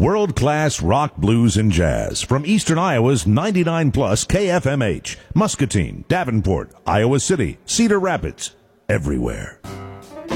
World-class rock, blues, and jazz from Eastern Iowa's 99 plus KFMH, Muscatine, Davenport, Iowa City, Cedar Rapids, everywhere.